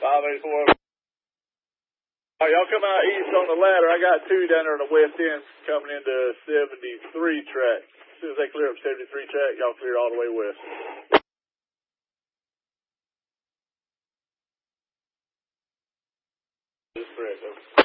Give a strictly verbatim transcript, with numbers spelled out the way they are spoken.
five eighty-four. All right, y'all come out east on the ladder. I got two down there on the west end coming into seventy-three track. As soon as they clear up seventy-three track, y'all clear all the way west. This is correct, though.